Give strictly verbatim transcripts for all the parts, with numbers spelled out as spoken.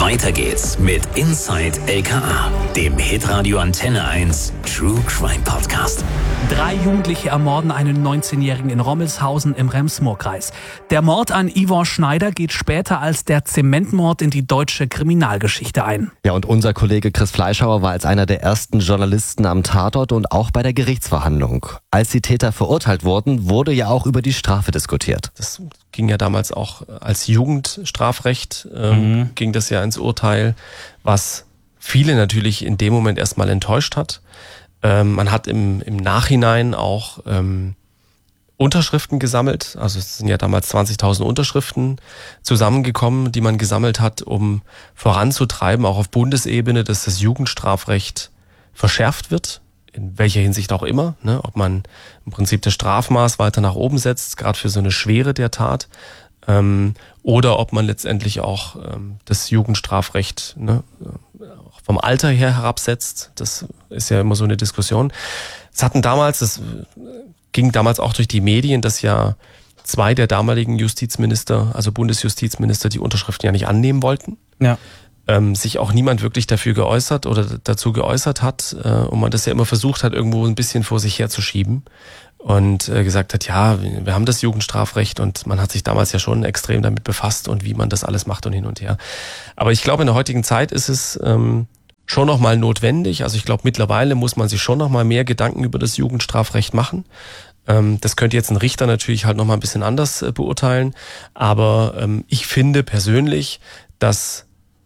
Weiter geht's mit Inside L K A, dem Hitradio Antenne eins True Crime Podcast. Drei Jugendliche ermorden einen neunzehnjährigen in Rommelshausen im Rems-Murr-Kreis. Der Mord an Yvonne Schneider geht später als der Zementmord in die deutsche Kriminalgeschichte ein. Ja, und unser Kollege Chris Fleischhauer war als einer der ersten Journalisten am Tatort und auch bei der Gerichtsverhandlung. Als die Täter verurteilt wurden, wurde ja auch über die Strafe diskutiert. Das ging ja damals auch als Jugendstrafrecht, ähm, mhm. ging das ja ins Urteil, was viele natürlich in dem Moment erstmal enttäuscht hat. Ähm, man hat im, im Nachhinein auch ähm, Unterschriften gesammelt. Also es sind ja damals zwanzigtausend Unterschriften zusammengekommen, die man gesammelt hat, um voranzutreiben, auch auf Bundesebene, dass das Jugendstrafrecht verschärft wird. In welcher Hinsicht auch immer, ne? Ob man im Prinzip das Strafmaß weiter nach oben setzt, gerade für so eine Schwere der Tat, ähm, oder ob man letztendlich auch ähm, das Jugendstrafrecht, ne, auch vom Alter her herabsetzt. Das ist ja immer so eine Diskussion. Es hatten damals, das ging damals auch durch die Medien, dass ja zwei der damaligen Justizminister, also Bundesjustizminister, die Unterschriften ja nicht annehmen wollten. Ja. Ähm, sich auch niemand wirklich dafür geäußert oder dazu geäußert hat äh, und man das ja immer versucht hat, irgendwo ein bisschen vor sich herzuschieben und äh, gesagt hat, ja, wir haben das Jugendstrafrecht und man hat sich damals ja schon extrem damit befasst und wie man das alles macht und hin und her. Aber ich glaube, in der heutigen Zeit ist es ähm, schon nochmal notwendig. Also ich glaube, mittlerweile muss man sich schon nochmal mehr Gedanken über das Jugendstrafrecht machen. Ähm, das könnte jetzt ein Richter natürlich halt nochmal ein bisschen anders äh, beurteilen. Aber ähm, ich finde persönlich, dass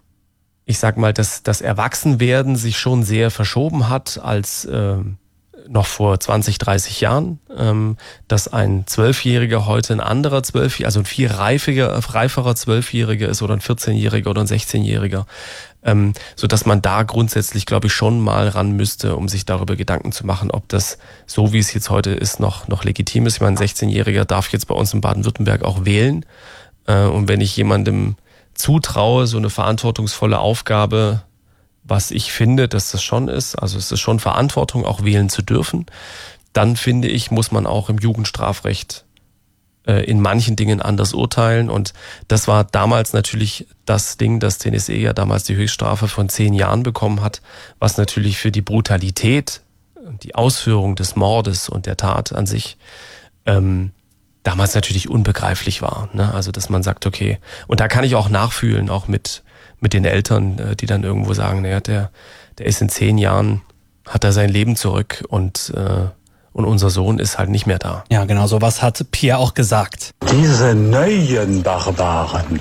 ich sag mal, dass das Erwachsenwerden sich schon sehr verschoben hat als äh, noch vor zwanzig, dreißig Jahren, ähm, dass ein Zwölfjähriger heute ein anderer Zwölfjähriger, also ein viel reifiger, reiferer Zwölfjähriger ist oder ein vierzehnjähriger oder ein sechzehnjähriger, ähm, so dass man da grundsätzlich, glaube ich, schon mal ran müsste, um sich darüber Gedanken zu machen, ob das, so wie es jetzt heute ist, noch noch legitim ist. Ich meine, ein sechzehnjähriger darf jetzt bei uns in Baden-Württemberg auch wählen, äh, und wenn ich jemandem zutraue, so eine verantwortungsvolle Aufgabe, was ich finde, dass das schon ist, also es ist schon Verantwortung, auch wählen zu dürfen, dann finde ich, muss man auch im Jugendstrafrecht äh, in manchen Dingen anders urteilen und das war damals natürlich das Ding, dass Tennessee ja damals die Höchststrafe von zehn Jahren bekommen hat, was natürlich für die Brutalität, die Ausführung des Mordes und der Tat an sich ähm, damals natürlich unbegreiflich war, ne? Also dass man sagt, okay, und da kann ich auch nachfühlen, auch mit mit den Eltern, die dann irgendwo sagen, naja, der der ist in zehn Jahren, hat er sein Leben zurück und äh, und unser Sohn ist halt nicht mehr da. Ja, genau, sowas hat Pierre auch gesagt. Diese neuen Barbaren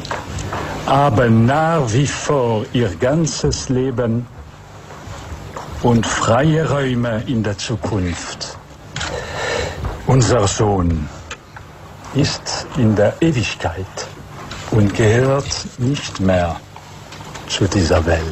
haben nach wie vor ihr ganzes Leben und freie Räume in der Zukunft. Unser Sohn ist in der Ewigkeit und gehört nicht mehr zu dieser Welt.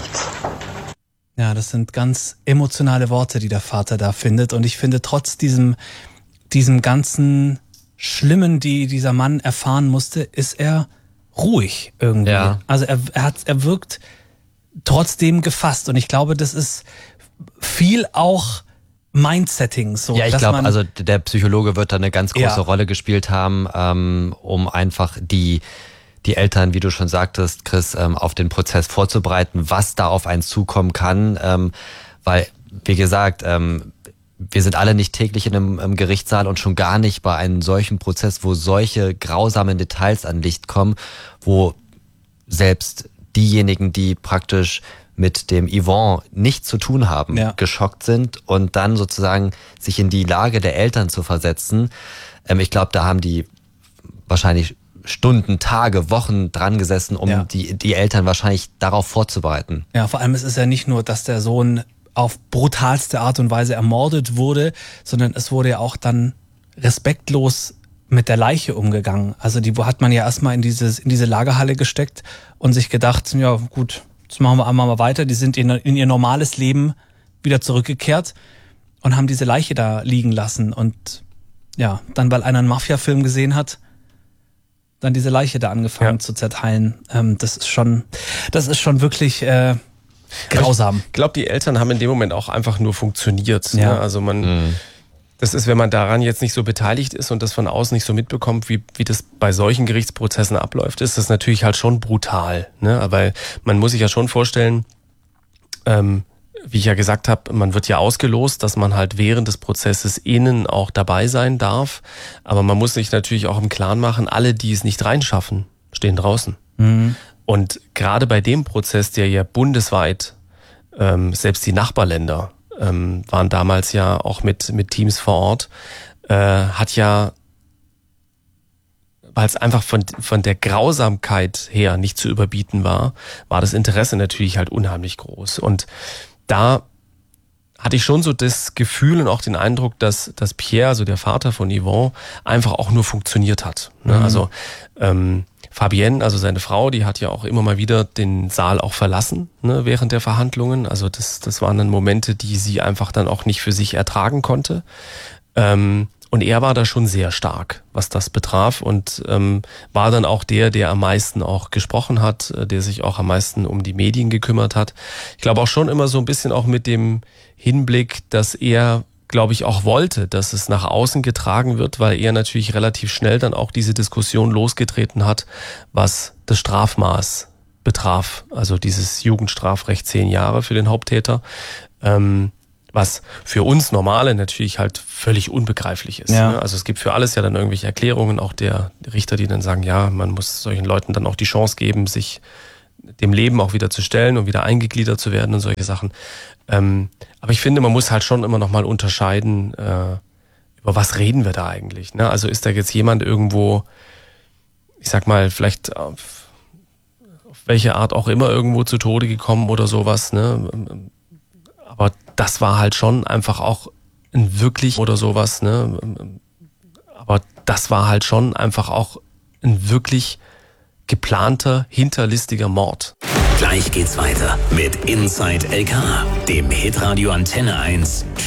Ja, das sind ganz emotionale Worte, die der Vater da findet. Und ich finde, trotz diesem, diesem ganzen Schlimmen, die dieser Mann erfahren musste, ist er ruhig irgendwie. Ja. Also er, er, hat, er wirkt trotzdem gefasst. Und ich glaube, das ist viel auch Mindsetting, so. Ja, ich glaube, also der Psychologe wird da eine ganz große ja. Rolle gespielt haben, ähm, um einfach die die Eltern, wie du schon sagtest, Chris, ähm, auf den Prozess vorzubereiten, was da auf einen zukommen kann, ähm, weil, wie gesagt, ähm, wir sind alle nicht täglich in einem, einem Gerichtssaal und schon gar nicht bei einem solchen Prozess, wo solche grausamen Details an Licht kommen, wo selbst diejenigen, die praktisch mit dem Yvonne nichts zu tun haben, ja. geschockt sind und dann sozusagen sich in die Lage der Eltern zu versetzen. Ähm, ich glaube, da haben die wahrscheinlich Stunden, Tage, Wochen dran gesessen, um ja. die, die Eltern wahrscheinlich darauf vorzubereiten. Ja, vor allem es ist ja nicht nur, dass der Sohn auf brutalste Art und Weise ermordet wurde, sondern es wurde ja auch dann respektlos mit der Leiche umgegangen. Also die hat man ja erstmal in, dieses, in diese Lagerhalle gesteckt und sich gedacht, ja gut, jetzt machen wir einmal mal weiter. Die sind in, in ihr normales Leben wieder zurückgekehrt und haben diese Leiche da liegen lassen. Und ja, dann, weil einer einen Mafia-Film gesehen hat, dann diese Leiche da angefangen ja. zu zerteilen. Ähm, das ist schon, das ist schon wirklich äh, grausam. Ich glaube, die Eltern haben in dem Moment auch einfach nur funktioniert. Ja. Ne? Also man, mhm. Das ist, wenn man daran jetzt nicht so beteiligt ist und das von außen nicht so mitbekommt, wie, wie das bei solchen Gerichtsprozessen abläuft, ist das natürlich halt schon brutal. Ne? Aber man muss sich ja schon vorstellen, ähm, wie ich ja gesagt habe, man wird ja ausgelost, dass man halt während des Prozesses innen auch dabei sein darf. Aber man muss sich natürlich auch im Klaren machen, alle, die es nicht reinschaffen, stehen draußen. Mhm. Und gerade bei dem Prozess, der ja bundesweit, ähm, selbst die Nachbarländer ähm, waren damals ja auch mit, mit Teams vor Ort, äh, hat ja, weil es einfach von, von der Grausamkeit her nicht zu überbieten war, war das Interesse natürlich halt unheimlich groß. Und da hatte ich schon so das Gefühl und auch den Eindruck, dass, dass Pierre, also der Vater von Yvonne, einfach auch nur funktioniert hat. Mhm. Also ähm, Fabienne, also seine Frau, die hat ja auch immer mal wieder den Saal auch verlassen, ne, während der Verhandlungen. Also das, das waren dann Momente, die sie einfach dann auch nicht für sich ertragen konnte. Ähm, und er war da schon sehr stark, was das betraf, und ähm, war dann auch der, der am meisten auch gesprochen hat, der sich auch am meisten um die Medien gekümmert hat. Ich glaube auch schon immer so ein bisschen auch mit dem Hinblick, dass er, glaube ich, auch wollte, dass es nach außen getragen wird, weil er natürlich relativ schnell dann auch diese Diskussion losgetreten hat, was das Strafmaß betraf, also dieses Jugendstrafrecht zehn Jahre für den Haupttäter, ähm, was für uns Normale natürlich halt völlig unbegreiflich ist. Ja. Also es gibt für alles ja dann irgendwelche Erklärungen, auch der Richter, die dann sagen, ja, man muss solchen Leuten dann auch die Chance geben, sich dem Leben auch wieder zu stellen und wieder eingegliedert zu werden und solche Sachen. Ähm, aber ich finde, man muss halt schon immer noch mal unterscheiden, äh, über was reden wir da eigentlich. Ne? Also ist da jetzt jemand irgendwo, ich sag mal, vielleicht auf, auf welche Art auch immer irgendwo zu Tode gekommen oder sowas, ne? Aber das war halt schon einfach auch ein wirklich oder sowas, ne? Aber das war halt schon einfach auch ein wirklich geplanter, hinterlistiger Mord. Gleich geht's weiter mit Inside L K A, dem Hitradio Antenne eins